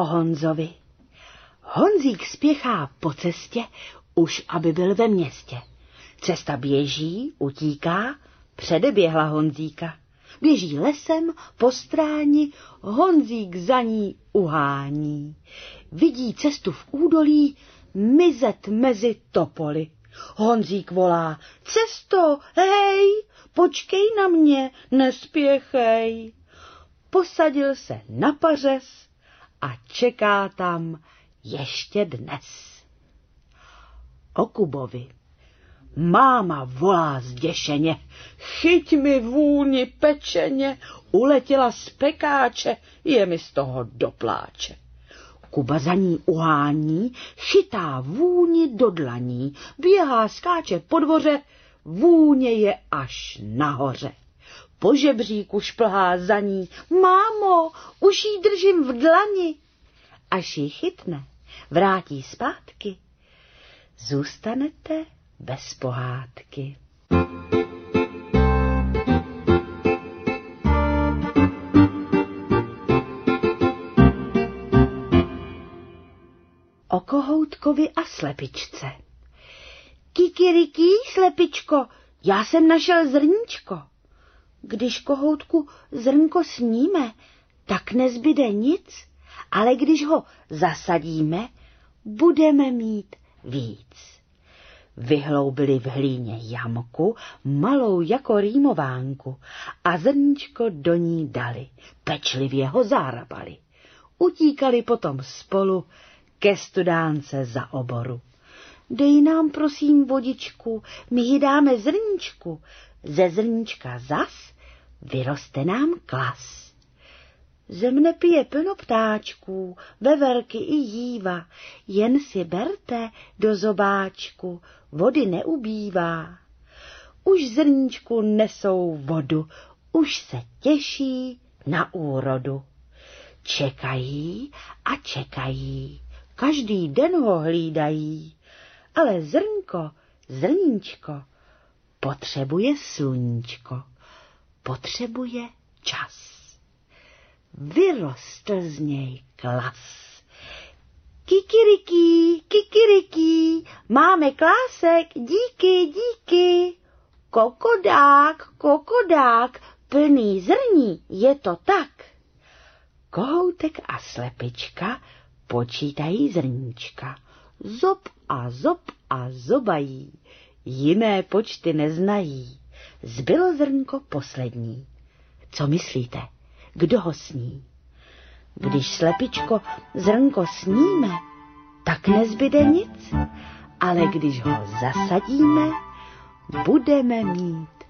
o Honzovi. Honzík spěchá po cestě, už aby byl ve městě. Cesta běží, utíká, předeběhla Honzíka. Běží lesem po stráni, Honzík za ní uhání. Vidí cestu v údolí mizet mezi topoly. Honzík volá: cesto, hej, počkej na mě, nespěchej. Posadil se na pařez a čeká tam ještě dnes. O Kubovi. Máma volá zděšeně: chyť mi vůni pečeně, uletěla z pekáče, je mi z toho do pláče. Kuba za ní uhání, chytá vůni do dlaní, běhá, skáče po dvoře, vůně je až nahoře. Po žebříku šplhá za ní: mámo, už jí držím v dlani. Až ji chytne, vrátí zpátky, zůstanete bez pohádky. O kohoutkovi a slepičce. Kikiriki, slepičko, já jsem našel zrníčko. Když, kohoutku, zrnko sníme, tak nezbyde nic, ale když ho zasadíme, budeme mít víc. Vyhloubili v hlíně jamku, malou jako rýmovánku, a zrníčko do ní dali, pečlivě ho zárabali. Utíkali potom spolu ke studánce za oboru. Dej nám prosím vodičku, my ji dáme zrníčku, ze zrníčka zas vyroste nám klas. Zem nepije plno ptáčků, veverky i jíva, jen si berte do zobáčku, vody neubývá. Už zrníčku nesou vodu, už se těší na úrodu. Čekají a čekají, každý den ho hlídají, ale zrnko, zrníčko, potřebuje sluníčko, potřebuje čas. Vyrostl z něj klas. Kikiriki, kikiriki, máme klásek, díky, díky. Kokodák, kokodák, plný zrní, je to tak. Kohoutek a slepička počítají zrníčka. Zob a zobají, jiné počty neznají. Zbylo zrnko poslední. Co myslíte? Kdo ho sní? Když, slepičko, zrnko sníme, tak nezbyde nic, ale když ho zasadíme, budeme mít